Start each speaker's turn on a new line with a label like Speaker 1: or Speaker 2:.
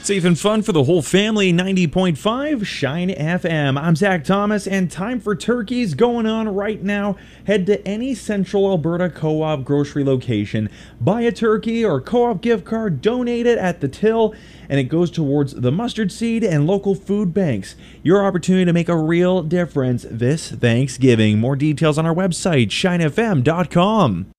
Speaker 1: Safe and fun for the whole family, 90.5 Shine FM. I'm Zach Thomas, and time for turkeys going on right now. Head to any Central Alberta Co-op grocery location, buy a turkey or Co-op gift card, donate it at the till, and it goes towards the mustard seed and local food banks. Your opportunity to make a real difference this Thanksgiving. More details on our website, shinefm.com.